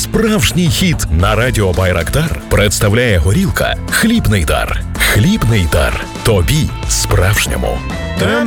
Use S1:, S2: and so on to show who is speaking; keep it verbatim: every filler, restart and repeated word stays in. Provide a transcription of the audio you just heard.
S1: Справжній хіт на радіо Байрактар представляє горілка «Хлібний дар». Хлібний дар. Тобі справжньому.